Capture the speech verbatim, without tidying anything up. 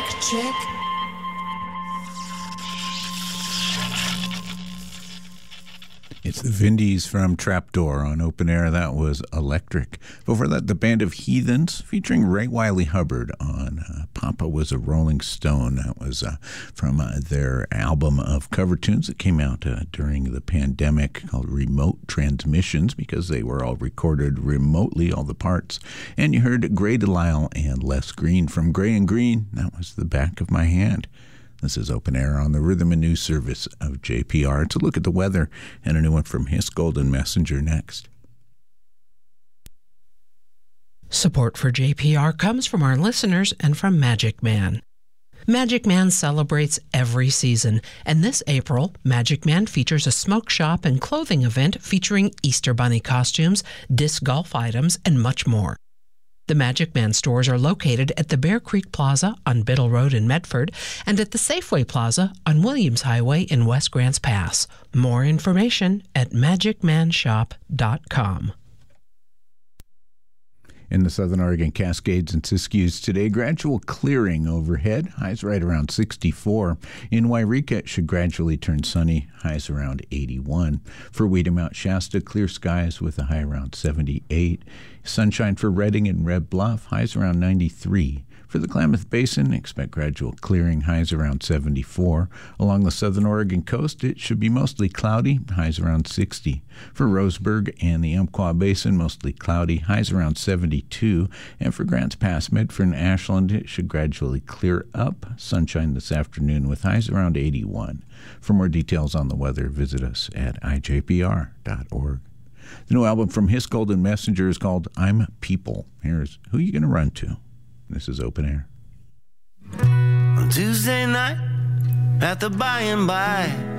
check. It's the Vindies from Trapdoor on Open Air. That was Electric. Before that, the band of Heathens featuring Ray Wiley Hubbard on uh, Papa Was a Rolling Stone. That was uh, from uh, their album of cover tunes that came out uh, during the pandemic called Remote Transmissions, because they were all recorded remotely, all the parts. And you heard Gray Delisle and Les Green from Gray and Green. That was The Back of My Hand. This is Open Air on the Rhythm and News Service of J P R. It's a look at the weather and a new one from His Golden Messenger next. Support for J P R comes from our listeners and from Magic Man. Magic Man celebrates every season, and this April, Magic Man features a smoke shop and clothing event featuring Easter Bunny costumes, disc golf items, and much more. The Magic Man stores are located at the Bear Creek Plaza on Biddle Road in Medford and at the Safeway Plaza on Williams Highway in West Grants Pass. More information at magic man shop dot com. In the Southern Oregon Cascades and Siskiyous today, gradual clearing overhead, highs right around sixty-four. In Wairika, it should gradually turn sunny, highs around eighty-one. For Weeda Mount Shasta, clear skies with a high around seventy-eight. Sunshine for Redding and Red Bluff, highs around ninety-three. For the Klamath Basin, expect gradual clearing, highs around seventy-four. Along the southern Oregon coast, it should be mostly cloudy, highs around sixty. For Roseburg and the Umpqua Basin, mostly cloudy, highs around seventy-two. And for Grants Pass, Medford, and Ashland, it should gradually clear up. Sunshine this afternoon with highs around eighty-one. For more details on the weather, visit us at I J P R dot org. The new album from His Golden Messenger is called I'm People. Here's Who You Gonna Run To? This is Open Air. On Tuesday night at the by and by,